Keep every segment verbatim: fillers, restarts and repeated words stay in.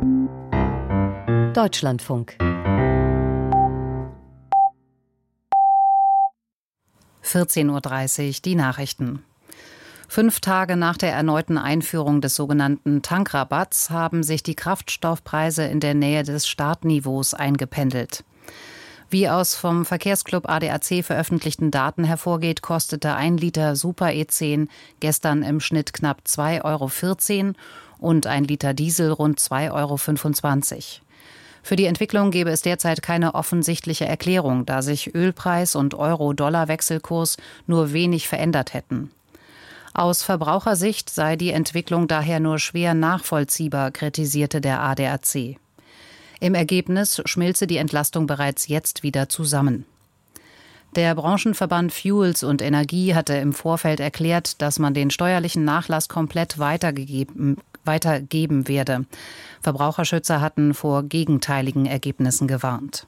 Deutschlandfunk. vierzehn Uhr dreißig, die Nachrichten. Fünf Tage nach der erneuten Einführung des sogenannten Tankrabatts haben sich die Kraftstoffpreise in der Nähe des Startniveaus eingependelt. Wie aus vom Verkehrsclub A D A C veröffentlichten Daten hervorgeht, kostete ein Liter Super E zehn gestern im Schnitt knapp zwei Euro vierzehn und ein Liter Diesel rund zwei Euro fünfundzwanzig. Für die Entwicklung gäbe es derzeit keine offensichtliche Erklärung, da sich Ölpreis und Euro-Dollar-Wechselkurs nur wenig verändert hätten. Aus Verbrauchersicht sei die Entwicklung daher nur schwer nachvollziehbar, kritisierte der A D A C. Im Ergebnis schmilze die Entlastung bereits jetzt wieder zusammen. Der Branchenverband Fuels und Energie hatte im Vorfeld erklärt, dass man den steuerlichen Nachlass komplett weitergegeben, weitergeben werde. Verbraucherschützer hatten vor gegenteiligen Ergebnissen gewarnt.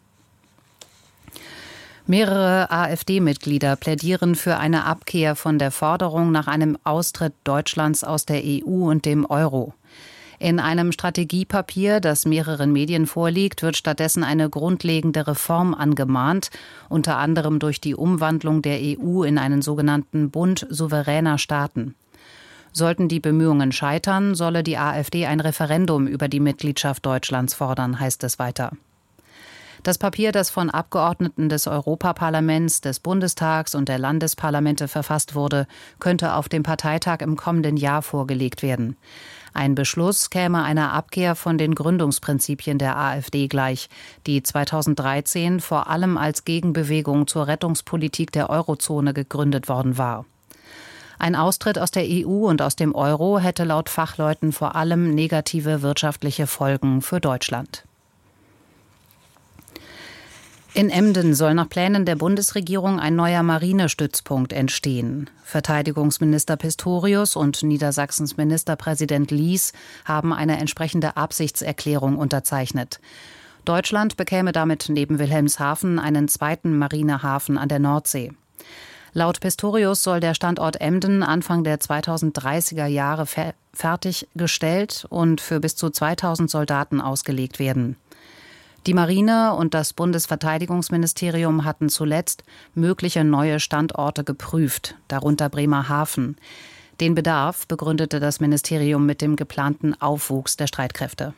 Mehrere AfD-Mitglieder plädieren für eine Abkehr von der Forderung nach einem Austritt Deutschlands aus der E U und dem Euro. In einem Strategiepapier, das mehreren Medien vorliegt, wird stattdessen eine grundlegende Reform angemahnt, unter anderem durch die Umwandlung der E U in einen sogenannten Bund souveräner Staaten. Sollten die Bemühungen scheitern, solle die AfD ein Referendum über die Mitgliedschaft Deutschlands fordern, heißt es weiter. Das Papier, das von Abgeordneten des Europaparlaments, des Bundestags und der Landesparlamente verfasst wurde, könnte auf dem Parteitag im kommenden Jahr vorgelegt werden. Ein Beschluss käme einer Abkehr von den Gründungsprinzipien der AfD gleich, die zweitausenddreizehn vor allem als Gegenbewegung zur Rettungspolitik der Eurozone gegründet worden war. Ein Austritt aus der E U und aus dem Euro hätte laut Fachleuten vor allem negative wirtschaftliche Folgen für Deutschland. In Emden soll nach Plänen der Bundesregierung ein neuer Marinestützpunkt entstehen. Verteidigungsminister Pistorius und Niedersachsens Ministerpräsident Lies haben eine entsprechende Absichtserklärung unterzeichnet. Deutschland bekäme damit neben Wilhelmshaven einen zweiten Marinehafen an der Nordsee. Laut Pistorius soll der Standort Emden Anfang der zweitausenddreißiger Jahre fer- fertiggestellt und für bis zu zweitausend Soldaten ausgelegt werden. Die Marine und das Bundesverteidigungsministerium hatten zuletzt mögliche neue Standorte geprüft, darunter Bremerhaven. Den Bedarf begründete das Ministerium mit dem geplanten Aufwuchs der Streitkräfte.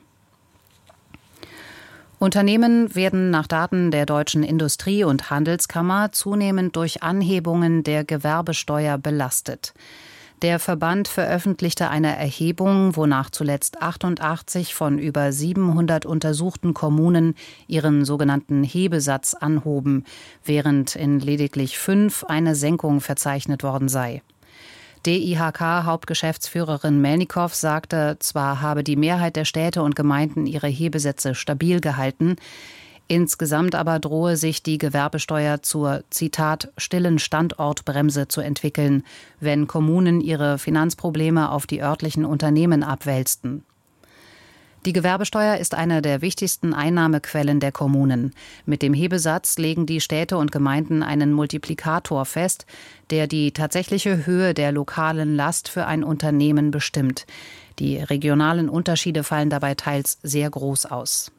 Unternehmen werden nach Daten der Deutschen Industrie- und Handelskammer zunehmend durch Anhebungen der Gewerbesteuer belastet. Der Verband veröffentlichte eine Erhebung, wonach zuletzt achtundachtzig von über siebenhundert untersuchten Kommunen ihren sogenannten Hebesatz anhoben, während in lediglich fünf eine Senkung verzeichnet worden sei. D I H K-Hauptgeschäftsführerin Melnikow sagte, zwar habe die Mehrheit der Städte und Gemeinden ihre Hebesätze stabil gehalten, insgesamt aber drohe sich die Gewerbesteuer zur, Zitat, stillen Standortbremse zu entwickeln, wenn Kommunen ihre Finanzprobleme auf die örtlichen Unternehmen abwälzten. Die Gewerbesteuer ist eine der wichtigsten Einnahmequellen der Kommunen. Mit dem Hebesatz legen die Städte und Gemeinden einen Multiplikator fest, der die tatsächliche Höhe der lokalen Last für ein Unternehmen bestimmt. Die regionalen Unterschiede fallen dabei teils sehr groß aus.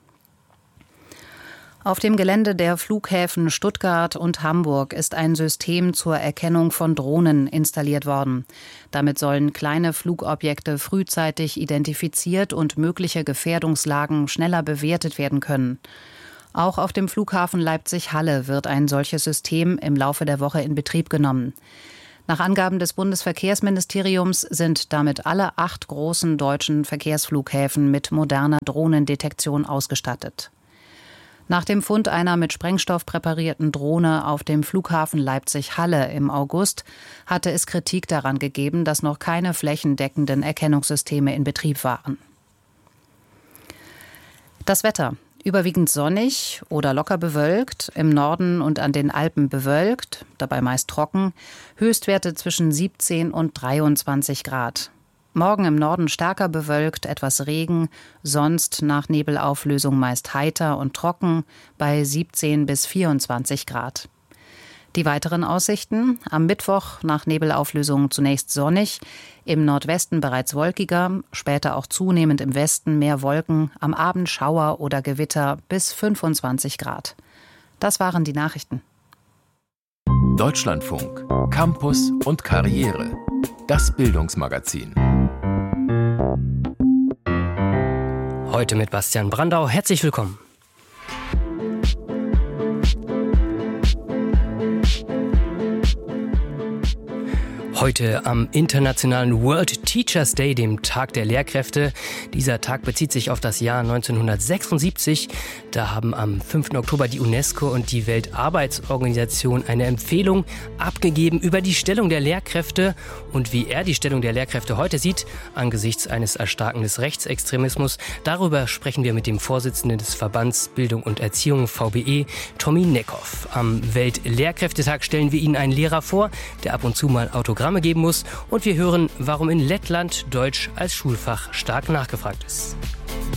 Auf dem Gelände der Flughäfen Stuttgart und Hamburg ist ein System zur Erkennung von Drohnen installiert worden. Damit sollen kleine Flugobjekte frühzeitig identifiziert und mögliche Gefährdungslagen schneller bewertet werden können. Auch auf dem Flughafen Leipzig-Halle wird ein solches System im Laufe der Woche in Betrieb genommen. Nach Angaben des Bundesverkehrsministeriums sind damit alle acht großen deutschen Verkehrsflughäfen mit moderner Drohnendetektion ausgestattet. Nach dem Fund einer mit Sprengstoff präparierten Drohne auf dem Flughafen Leipzig-Halle im August hatte es Kritik daran gegeben, dass noch keine flächendeckenden Erkennungssysteme in Betrieb waren. Das Wetter. Überwiegend sonnig oder locker bewölkt, im Norden und an den Alpen bewölkt, dabei meist trocken, Höchstwerte zwischen siebzehn und dreiundzwanzig Grad. Morgen im Norden stärker bewölkt, etwas Regen, sonst nach Nebelauflösung meist heiter und trocken bei siebzehn bis vierundzwanzig Grad. Die weiteren Aussichten: am Mittwoch nach Nebelauflösung zunächst sonnig, im Nordwesten bereits wolkiger, später auch zunehmend im Westen mehr Wolken, am Abend Schauer oder Gewitter bis fünfundzwanzig Grad. Das waren die Nachrichten. Deutschlandfunk, Campus und Karriere. Das Bildungsmagazin. Heute mit Bastian Brandau. Herzlich willkommen. Heute am internationalen World Teachers Day, dem Tag der Lehrkräfte. Dieser Tag bezieht sich auf das Jahr neunzehnhundertsechsundsiebzig. Da haben am fünften Oktober die UNESCO und die Weltarbeitsorganisation eine Empfehlung abgegeben über die Stellung der Lehrkräfte und wie er die Stellung der Lehrkräfte heute sieht, angesichts eines Erstarken des Rechtsextremismus. Darüber sprechen wir mit dem Vorsitzenden des Verbands Bildung und Erziehung V B E, Tommy Neckhoff. Am Weltlehrkräftetag stellen wir Ihnen einen Lehrer vor, der ab und zu mal Autogramm geben muss, und wir hören, warum in Lettland Deutsch als Schulfach stark nachgefragt ist.